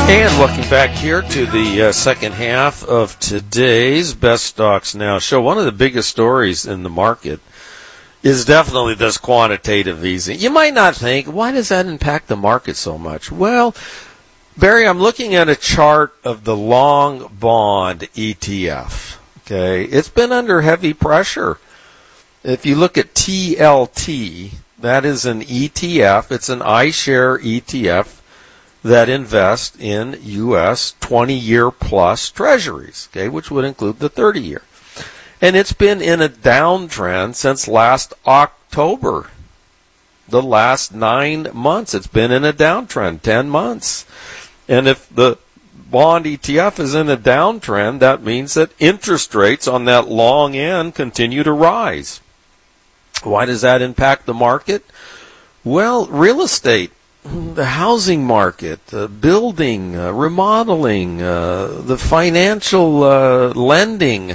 And welcome back here to the second half of today's Best Stocks Now show. One of the biggest stories in the market is definitely this quantitative easing. You might not think, why does that impact the market so much? Well, Barry, I'm looking at a chart of the long bond ETF. Okay, it's been under heavy pressure. If you look at TLT, that is an ETF. It's an iShare ETF that invest in U.S. 20-year plus treasuries, okay, which would include the 30-year. And it's been in a downtrend since last October. The last 9 months, it's been in a downtrend, 10 months. And if the bond ETF is in a downtrend, that means that interest rates on that long end continue to rise. Why does that impact the market? Well, real estate, the housing market, building, remodeling, the financial lending,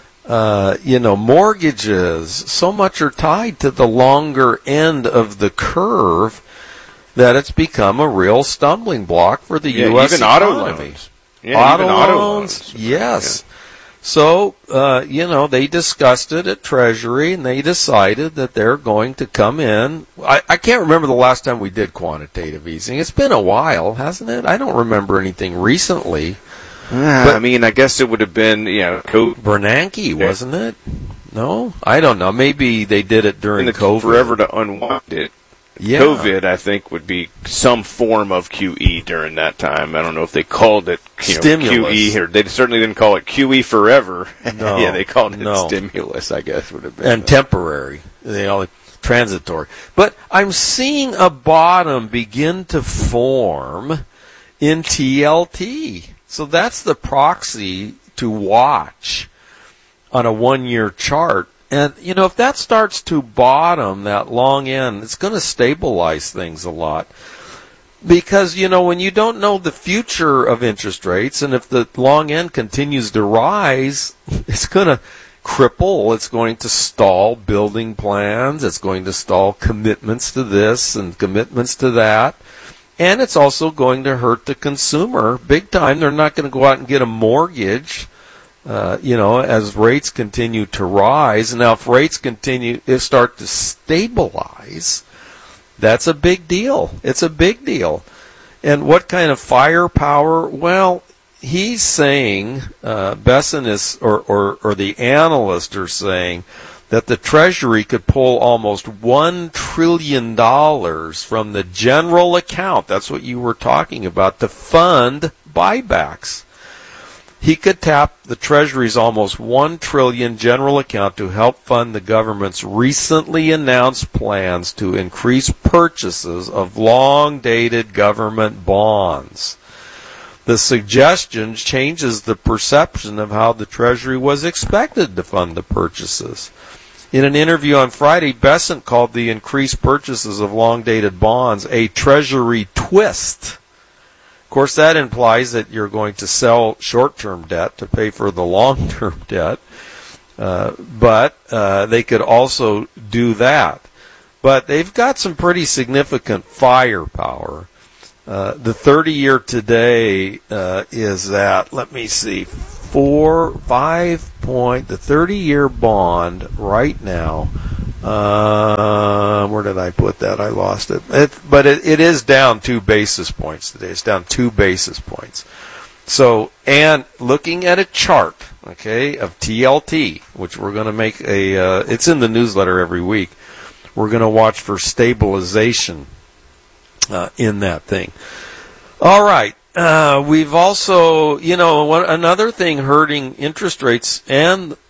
mortgages, so much are tied to the longer end of the curve that it's become a real stumbling block for the U.S. even economy. auto loans. Yeah, Auto loans, yes. Yeah. So, they discussed it at Treasury, and they decided that they're going to come in. I can't remember the last time we did quantitative easing. It's been a while, hasn't it? I don't remember anything recently. I guess it would have been, Bernanke, wasn't it? No? I don't know. Maybe they did it during COVID. Forever to unwind it. Yeah. COVID, I think, would be some form of QE during that time. I don't know if they called it stimulus. QE, or they certainly didn't call it QE forever. No, yeah, they called it stimulus, I guess, would have been. And temporary. They all transitory. But I'm seeing a bottom begin to form in TLT. So that's the proxy to watch on a 1-year chart. And, if that starts to bottom, that long end, it's going to stabilize things a lot. Because, when you don't know the future of interest rates, and if the long end continues to rise, it's going to cripple, it's going to stall building plans, it's going to stall commitments to this and commitments to that. And it's also going to hurt the consumer big time. They're not going to go out and get a mortgage. As rates continue to rise. Now, if rates start to stabilize, that's a big deal. It's a big deal. And what kind of firepower? Well, he's saying, Besson is, or the analysts are saying, that the Treasury could pull almost $1 trillion from the general account. That's what you were talking about, to fund buybacks. He could tap the Treasury's almost $1 trillion general account to help fund the government's recently announced plans to increase purchases of long-dated government bonds. The suggestion changes the perception of how the Treasury was expected to fund the purchases. In an interview on Friday, Besant called the increased purchases of long-dated bonds a Treasury twist. Of course, that implies that you're going to sell short-term debt to pay for the long-term debt, but they could also do that. But they've got some pretty significant firepower. The 30-year today is at, let me see, 5 point. The 30-year bond right now. Where did I put that? I lost it. But it is down 2 basis points today. It's down 2 basis points. So, and looking at a chart, okay, of TLT, which we're going to make it's in the newsletter every week. We're going to watch for stabilization in that thing. All right. We've also, another thing hurting interest rates and